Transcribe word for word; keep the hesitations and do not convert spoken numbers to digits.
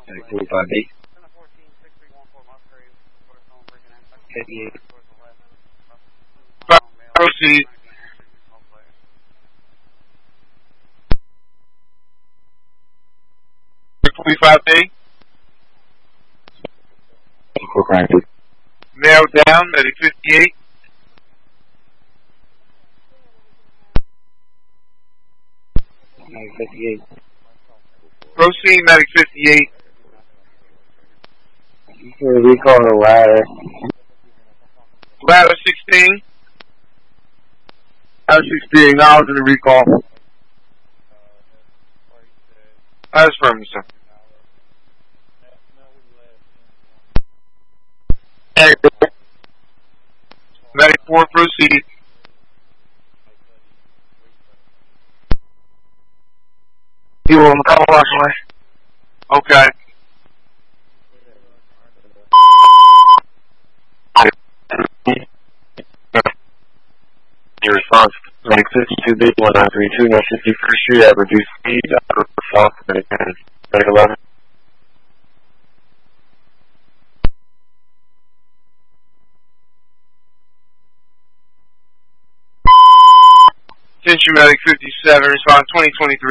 forty-five B. fifty-eight. Proceed. forty-five B. Narrow down, medic fifty-eight. Medic fifty-eight. Proceed, medic fifty-eight. For the recall on the ladder. Ladder sixteen. Ladder sixteen, acknowledging the recall. That's firm, sir. Medic four, proceed. You will call Rushway. Okay. Your response, medic fifty-two B, one nine three two, North fifty-first Street at reduced speed, out of response, medic ten, medic eleven. Attention, medic fifty-seven, respond twenty twenty-three.